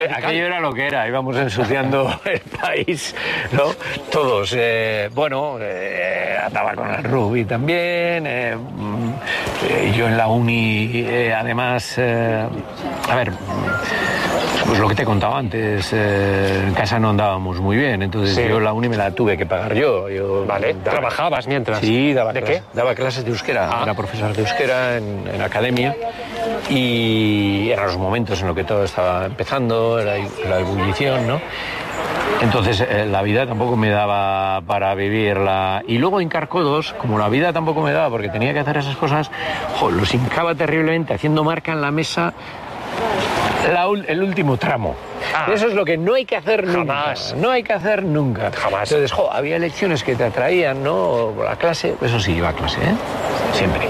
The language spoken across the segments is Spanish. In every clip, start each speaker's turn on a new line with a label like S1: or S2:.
S1: Aquello era lo que era, íbamos ensuciando el país, ¿no? Todos. Andaba con el rugby también. Yo en la uni, además, pues lo que te he contado antes, en casa no andábamos muy bien, entonces yo la uni me la tuve que pagar yo.
S2: Vale, ¿trabajabas mientras?
S1: Sí,
S2: ¿De qué?
S1: Daba clases de euskera, era profesor de euskera en academia, y eran los momentos en los que todo estaba empezando, era la ebullición, ¿no? Entonces la vida tampoco me daba para vivirla. Y luego en Carcodos, como la vida tampoco me daba porque tenía que hacer esas cosas, los hincaba terriblemente haciendo marca en la mesa el último tramo. Eso es lo que no hay que hacer nunca.
S2: Jamás.
S1: No hay que hacer nunca.
S2: Jamás.
S1: Entonces, había lecciones que te atraían, ¿no? La clase, eso sí, iba a clase, ¿eh? Siempre.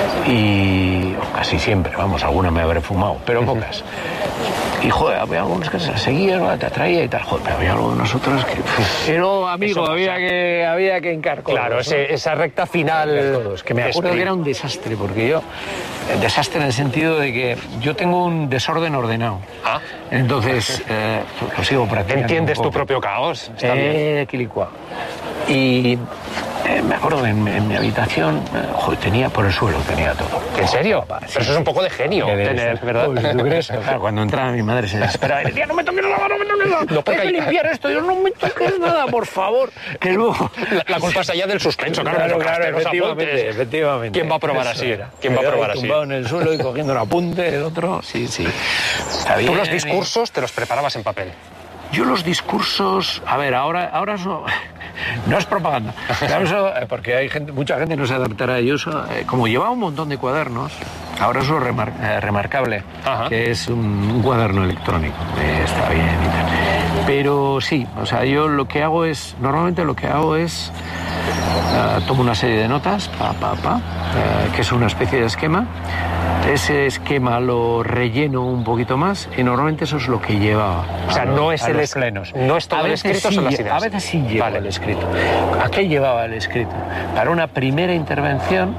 S1: Y casi siempre, vamos, alguna me habré fumado, pero pocas. Y, había algunas que se las seguían, ¿no? Te atraía y tal, pero había algunas otras que... Pero, amigo, había que encarcar.
S2: Claro, ¿no? Esa recta final...
S1: Que me acuerdo que era un desastre, porque yo... Desastre en el sentido de que yo tengo un desorden ordenado. Entonces, lo sigo practicando.
S2: ¿Entiendes tu propio caos? Está bien.
S1: Quilicua. Y... me acuerdo en mi habitación, tenía por el suelo, tenía todo.
S2: ¿En serio?
S1: Sí.
S2: Pero eso es un poco de genio, tener, ¿verdad?
S1: ¿Tú crees? Claro, cuando entraba mi madre se desesperaba y decía, no me toques nada, no me toques nada. No puedes limpiar esto, yo no me toques nada, por favor. Que luego...
S2: La culpa es allá del suspenso, claro,
S1: efectivamente.
S2: ¿Quién va a probar así? ¿Quién va a probar así?
S1: Tumbado en el suelo y cogiendo el apunte, el otro, sí.
S2: ¿Tú los discursos te los preparabas en papel?
S1: Yo los discursos... A ver, ahora eso... No es propaganda. Eso, porque hay mucha gente no se adaptará a ello. Como llevaba un montón de cuadernos, ahora eso es remarcable, que es un cuaderno electrónico. Está bien y tal. Pero sí, o sea, yo normalmente lo que hago es tomo una serie de notas, que es una especie de esquema. Ese esquema lo relleno un poquito más y normalmente eso es lo que llevaba.
S2: O sea, no es
S1: los plenos.
S2: No es todo el escrito, son las ideas.
S1: A veces sí lleva el escrito. ¿A qué llevaba el escrito? Para una primera intervención,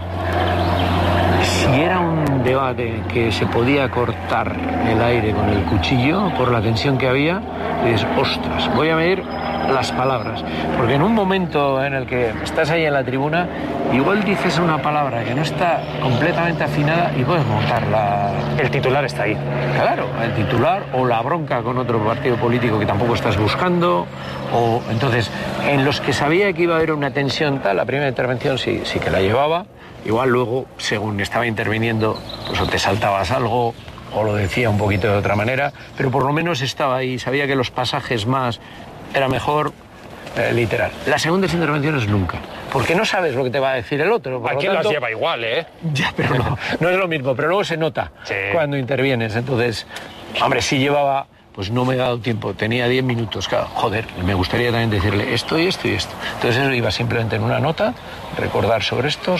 S1: si era un debate que se podía cortar el aire con el cuchillo por la tensión que había, dices, ostras, voy a medir las palabras, porque en un momento en el que estás ahí en la tribuna, igual dices una palabra que no está completamente afinada y puedes montarla.
S2: El titular está ahí.
S1: Claro, el titular o la bronca con otro partido político que tampoco estás buscando, o entonces, en los que sabía que iba a haber una tensión tal, la primera intervención sí que la llevaba, igual luego, según estaba interviniendo, pues o te saltabas algo o lo decía un poquito de otra manera, pero por lo menos estaba ahí, sabía que los pasajes más era mejor literal. Las segundas intervenciones nunca, porque no sabes lo que te va a decir el otro.
S2: Aquí las lleva igual, ¿eh?
S1: Ya, pero no es lo mismo, pero luego se nota cuando intervienes. Entonces, hombre, sí llevaba, pues no me he dado tiempo, tenía 10 minutos, claro, me gustaría también decirle esto y esto y esto. Entonces eso iba simplemente en una nota, recordar sobre esto,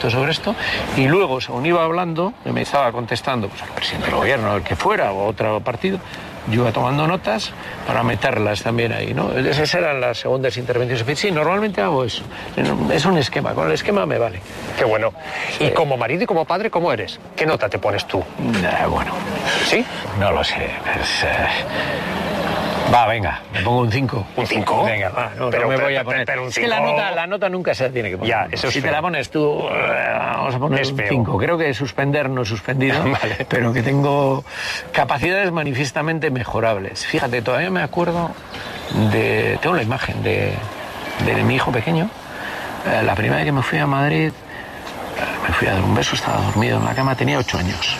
S1: y luego, según iba hablando, me estaba contestando, pues al presidente del gobierno, el que fuera, o otro partido, yo iba tomando notas para meterlas también ahí, ¿no? Esas eran las segundas intervenciones. Sí, normalmente hago eso. Es un esquema, con el esquema me vale.
S2: Qué bueno. Sí. Y como marido y como padre, ¿cómo eres? ¿Qué nota te pones tú?
S1: Bueno.
S2: ¿Sí?
S1: No lo sé. Va, venga, me pongo un 5.
S2: ¿Un 5?
S1: Venga, va, no me voy a poner.
S2: Pero un 5...
S1: Es que la nota nunca se tiene que poner.
S2: Ya, eso es
S1: si
S2: feo.
S1: te la pones tú, vamos a poner un 5. Creo que suspender no he suspendido,
S2: vale.
S1: Pero que tengo capacidades manifiestamente mejorables. Fíjate, todavía me acuerdo tengo la imagen de mi hijo pequeño. La primera vez que me fui a Madrid, me fui a dar un beso, estaba dormido en la cama, tenía 8 años.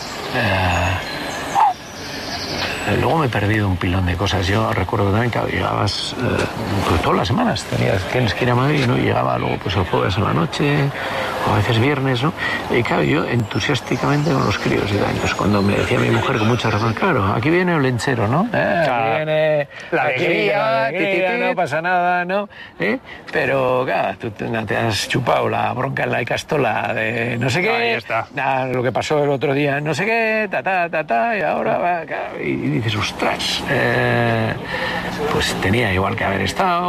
S1: Luego me he perdido un pilón de cosas. Yo recuerdo también que llegabas pues todas las semanas, tienes que ir a Madrid, ¿no? Y llegaba luego pues el jueves a la noche, o a veces viernes, ¿no? Y claro, yo entusiásticamente con los críos y tal. Entonces cuando me decía mi mujer con mucha razón, claro, aquí viene el lenchero, ¿no? Aquí viene
S2: la alegría,
S1: no pasa nada, ¿no? Pero claro, tú te has chupado la bronca en la Icastola de no sé qué.
S2: Ahí está.
S1: Lo que pasó el otro día, no sé qué, y ahora va, claro, y dices, ostras, pues tenía igual que haber estado,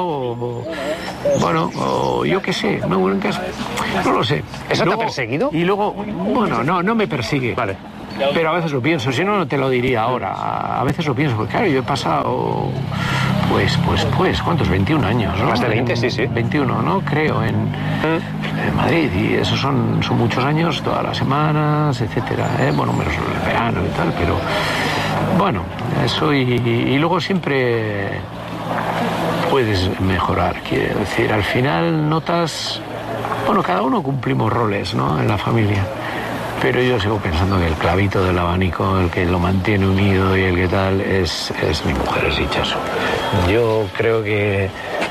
S1: o yo qué sé, no lo sé.
S2: ¿Eso te ha perseguido?
S1: Y luego, bueno, no me persigue.
S2: Vale.
S1: Pero a veces lo pienso, si no, no te lo diría ahora. A veces lo pienso, porque claro, yo he pasado, pues, ¿cuántos? 21 años, ¿no?
S2: Más de 20, sí.
S1: 21, ¿no? Creo, en Madrid, y esos son muchos años, todas las semanas, etcétera, bueno, menos el verano y tal, pero bueno, eso y luego siempre puedes mejorar, quiero decir, al final notas, bueno, cada uno cumplimos roles, ¿no?, en la familia, pero yo sigo pensando que el clavito del abanico, el que lo mantiene unido y el que tal, es mi mujer, es Itxaso. Yo creo que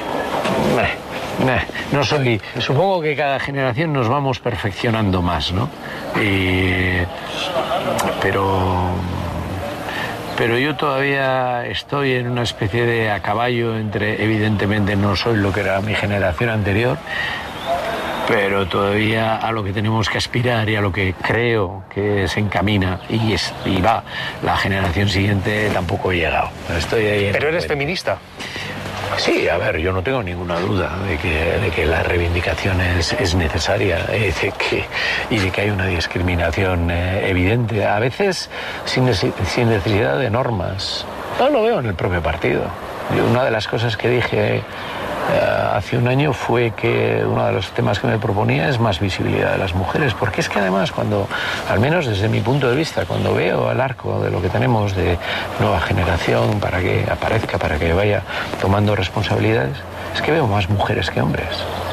S1: no soy... Supongo que cada generación nos vamos perfeccionando más, ¿no? Pero yo todavía estoy en una especie de a caballo entre, evidentemente no soy lo que era mi generación anterior, pero todavía a lo que tenemos que aspirar y a lo que creo que se encamina y va la generación siguiente, tampoco he llegado. Estoy ahí.
S2: ¿Pero eres feminista?
S1: Sí, a ver, yo no tengo ninguna duda de que la reivindicación es necesaria y de que hay una discriminación evidente, a veces sin necesidad de normas. No lo veo en el propio partido. Una de las cosas que dije hace un año fue que uno de los temas que me proponía es más visibilidad de las mujeres, porque es que además cuando, al menos desde mi punto de vista, cuando veo el arco de lo que tenemos de nueva generación para que aparezca, para que vaya tomando responsabilidades, es que veo más mujeres que hombres.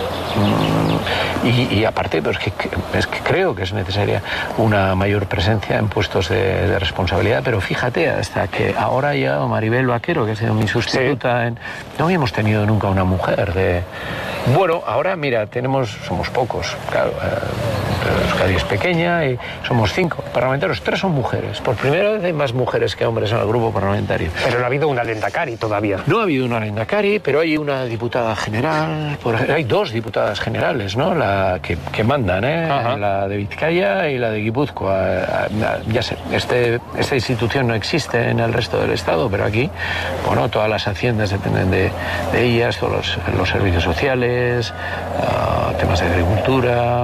S1: Y aparte, pues es que creo que es necesaria una mayor presencia en puestos de responsabilidad, pero fíjate, hasta que ahora ha llegado Maribel Vaquero, que ha sido mi sustituta, sí. No habíamos tenido nunca una mujer de... Bueno, ahora mira, somos pocos, claro, Euskadi es pequeña y somos 5 parlamentarios, 3 son mujeres. Por primera vez hay más mujeres que hombres en el grupo parlamentario.
S2: Pero no ha habido una lehendakari todavía.
S1: No ha habido una lehendakari, pero hay una diputada general, hay 2 diputadas generales, ¿no? La que mandan, la de Vizcaya y la de Guipúzcoa. Ya sé, esta institución no existe en el resto del Estado, pero aquí, bueno, todas las haciendas dependen de ellas, todos los servicios sociales, temas de agricultura,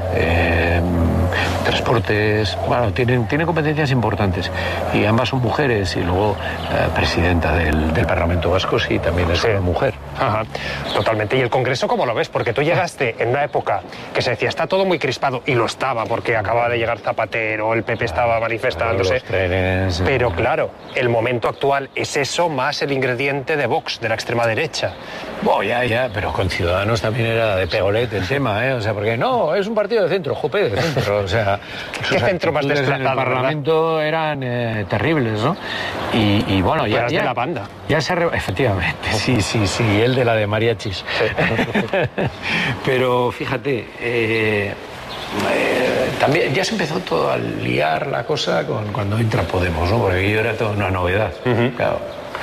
S1: transportes, bueno, tienen competencias importantes y ambas son mujeres, y luego presidenta del Parlamento Vasco, sí, también es una mujer.
S2: Ajá, totalmente. ¿Y el Congreso cómo lo ves? Porque tú llegaste en una época que se decía está todo muy crispado, y lo estaba, porque acababa de llegar Zapatero, el PP estaba manifestándose,
S1: los trenes,
S2: pero claro, el momento actual es eso más el ingrediente de Vox, de la extrema derecha.
S1: Bueno, ya, pero con Ciudadanos también era de pegolete el tema, o sea, porque no, es un partido de centro, jope, de centro, o sea,
S2: ¿qué centro más desplazado?
S1: En el Parlamento, ¿verdad? Eran terribles, ¿no? Y bueno, ya
S2: de la banda.
S1: Ya efectivamente, sí, el de la de mariachis. Sí. Pero fíjate, también ya se empezó todo a liar la cosa cuando entra Podemos, ¿no? Porque aquello era toda una novedad, claro.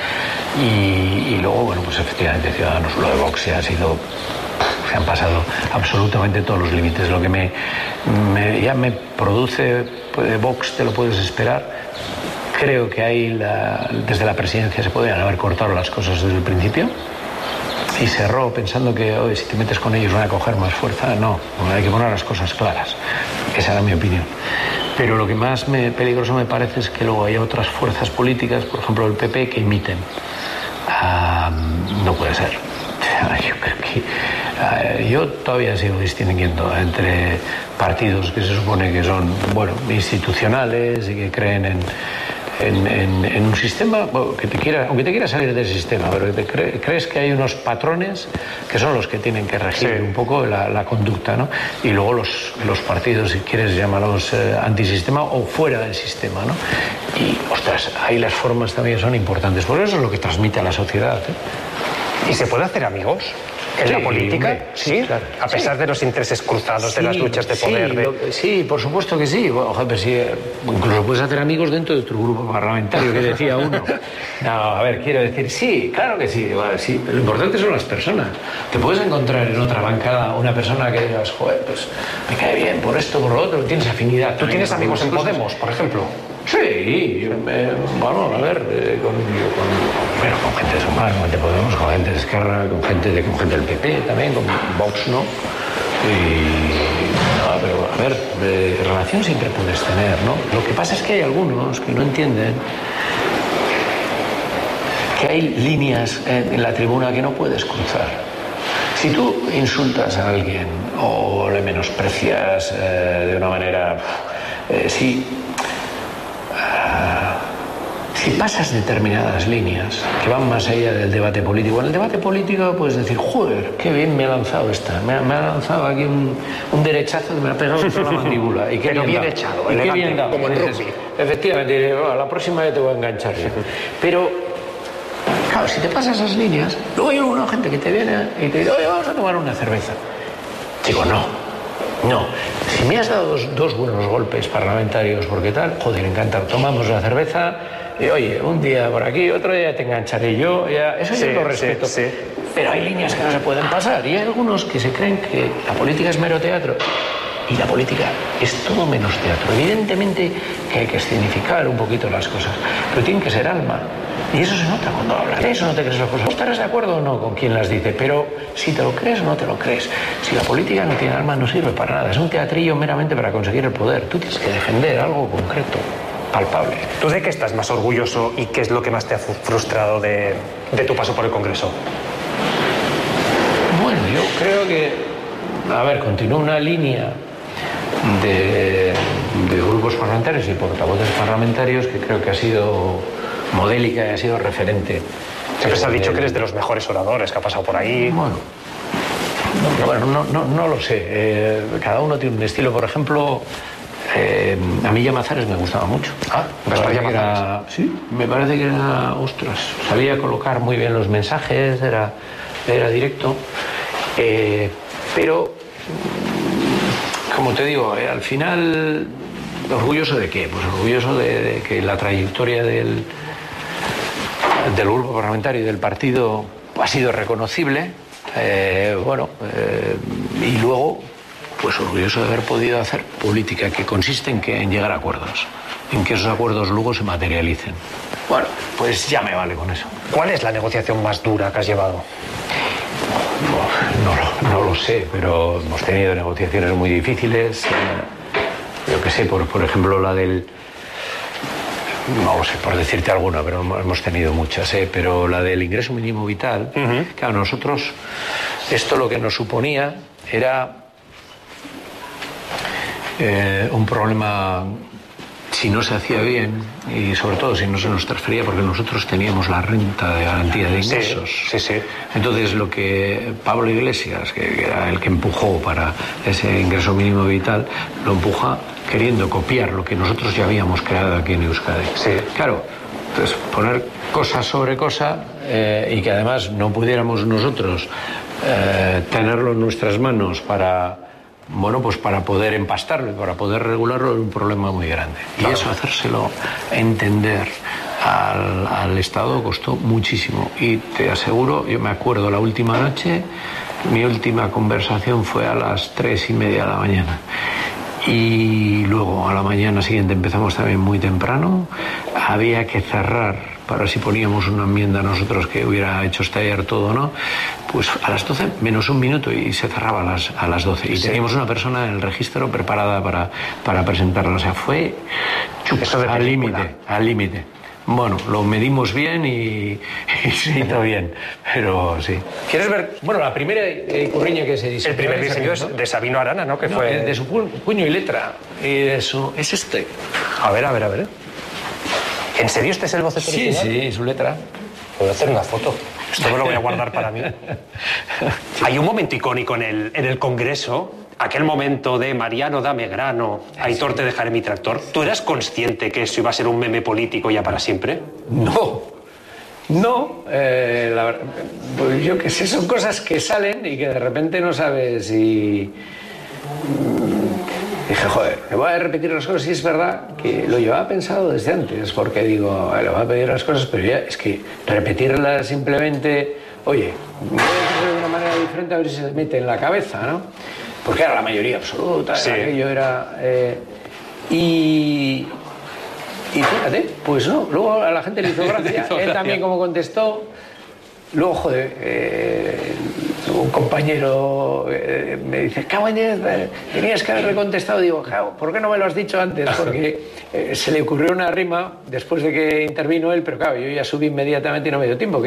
S1: Y luego, bueno, pues efectivamente Ciudadanos, lo de Vox se han pasado absolutamente todos los límites. Lo que ya me produce de Vox, te lo puedes esperar. Creo que ahí desde la presidencia se podían haber cortado las cosas desde el principio, y cerró pensando que si te metes con ellos van a coger más fuerza. No, hay que poner las cosas claras. Esa era mi opinión. Pero lo que más peligroso me parece es que luego hay otras fuerzas políticas, por ejemplo el PP, que imiten. No puede ser. Yo creo que yo todavía sigo distinguiendo entre partidos que se supone que son, bueno, institucionales y que creen en un sistema, bueno, aunque te quieras salir del sistema, pero crees que hay unos patrones que son los que tienen que regir un poco la conducta, ¿no? Y luego los partidos, si quieres, llámalos antisistema o fuera del sistema, ¿no? Y, ostras, ahí las formas también son importantes, porque eso es lo que transmite a la sociedad, ¿eh?
S2: ¿Y se puede hacer amigos en la política?
S1: Hombre,
S2: sí, claro. A pesar de los intereses cruzados, de las luchas de poder.
S1: Sí, por supuesto que sí. Bueno, pero sí, incluso puedes hacer amigos dentro de tu grupo parlamentario, que decía uno. No, a ver, quiero decir, sí, claro que sí. Sí, lo importante son las personas. Te puedes encontrar en otra bancada una persona que digas, joder, pues me cae bien por esto, por lo otro, tienes afinidad.
S2: ¿Tú tienes amigos en Podemos, por ejemplo?
S1: Sí, vamos a ver, con gente de Sumar, con gente de Podemos, con gente de Esquerra, con gente del PP también, con Vox, ¿no? Y pero a ver, relación siempre puedes tener, ¿no? Lo que pasa es que hay algunos que no entienden que hay líneas en la tribuna que no puedes cruzar. Si tú insultas a alguien o le menosprecias de una manera... si pasas determinadas líneas que van más allá del debate político, en el debate político puedes decir, joder, qué bien me ha lanzado esta, me ha lanzado aquí un derechazo que me ha pegado en la mandíbula. Y qué
S2: pero bien
S1: dado.
S2: echado,
S1: y qué bien dado.
S2: como en rugby.
S1: Efectivamente, la próxima vez te voy a enganchar yo. Pero, claro, si te pasas esas líneas, luego hay una gente que te viene y te dice, oye, vamos a tomar una cerveza. Digo, no. Si me has dado dos buenos golpes parlamentarios, porque tal, joder, encantado, tomamos la cerveza y, oye, un día por aquí, otro día te engancharé yo, ya, eso yo lo respeto. Sí. Pero hay líneas que no se pueden pasar y hay algunos que se creen que la política es mero teatro. Y la política es todo menos teatro. Evidentemente que hay que escenificar un poquito las cosas, pero tiene que ser alma. Y eso se nota cuando hablas. ¿Eso no te crees las cosas? ¿Estarás de acuerdo o no con quien las dice? Pero si te lo crees o no te lo crees. Si la política no tiene alma, no sirve para nada. Es un teatrillo meramente para conseguir el poder. Tú tienes que defender algo concreto, palpable.
S2: ¿Tú de qué estás más orgulloso y qué es lo que más te ha frustrado de tu paso por el Congreso?
S1: Bueno, yo creo que, a ver, continúa una línea de grupos parlamentarios y portavoces parlamentarios que creo que ha sido modélica y ha sido referente.
S2: Siempre se ha dicho que eres de los mejores oradores que ha pasado por ahí.
S1: Bueno, no lo sé. Cada uno tiene un estilo. Por ejemplo, a mí Llamazares me gustaba mucho. Sí, me parece que era, ostras, sabía colocar muy bien los mensajes, era directo. Pero, como te digo, al final, ¿orgulloso de qué? Pues orgulloso de que la trayectoria del grupo parlamentario y del partido ha sido reconocible. Y luego, pues orgulloso de haber podido hacer política que consiste en llegar a acuerdos, en que esos acuerdos luego se materialicen. Bueno, pues ya me vale con eso.
S2: ¿Cuál es la negociación más dura que has llevado?
S1: No lo sé, pero hemos tenido negociaciones muy difíciles. Yo qué sé, por ejemplo, la del... No lo sé, por decirte alguna, pero hemos tenido muchas, pero la del ingreso mínimo vital, claro, nosotros, esto lo que nos suponía era un problema si no se hacía bien y sobre todo si no se nos transfería, porque nosotros teníamos la renta de garantía de ingresos.
S2: Sí.
S1: Entonces lo que Pablo Iglesias, que era el que empujó para ese ingreso mínimo vital, lo empuja queriendo copiar lo que nosotros ya habíamos creado aquí en Euskadi.
S2: Sí.
S1: Claro, entonces poner cosa sobre cosa y que además no pudiéramos nosotros tenerlo en nuestras manos para poder empastarlo y para poder regularlo es un problema muy grande. Claro. Y eso, hacérselo entender al Estado costó muchísimo. Y te aseguro, yo me acuerdo la última noche, mi última conversación fue a las 3:30 de la mañana. Y luego a la mañana siguiente empezamos también muy temprano. Había que cerrar para si poníamos una enmienda nosotros que hubiera hecho estallar todo, ¿no? Pues a las 12 menos un minuto y se cerraba a las 12. Y teníamos una persona en el registro preparada para presentarla. O sea, fue al límite. Bueno, lo medimos bien y se hizo bien, pero sí. ¿Quieres ver? Bueno, la primera curriña que se diseñó...
S2: El primer diseño es de Sabino Arana, ¿no? Que fue...
S1: De su puño y letra. Y de su... Es este.
S2: A ver. ¿En serio este es el boceto original?
S1: Sí, su letra.
S2: Voy a hacer una foto. Esto me lo voy a guardar para mí. Hay un momento icónico en el Congreso, aquel momento de Mariano dame grano, Aitor te dejaré mi tractor. ¿Tú eras consciente que eso iba a ser un meme político ya para siempre?
S1: No, la verdad, pues yo qué sé, son cosas que salen y que de repente no sabes y... Dije, joder, me voy a repetir las cosas y es verdad que lo llevaba pensado desde antes, porque digo, le voy a pedir las cosas, pero ya es que repetirlas simplemente, oye, voy a decirlo de una manera diferente a ver si se mete en la cabeza, ¿no? Porque era la mayoría absoluta,
S2: sí.
S1: Aquello era... Y fíjate, pues no, luego a la gente le hizo gracia, él también como contestó, luego, joder, un compañero me dice, Cabañez, tenías que haberle contestado. Digo, ¿por qué no me lo has dicho antes? Porque se le ocurrió una rima después de que intervino él, pero claro, yo ya subí inmediatamente y no me dio tiempo.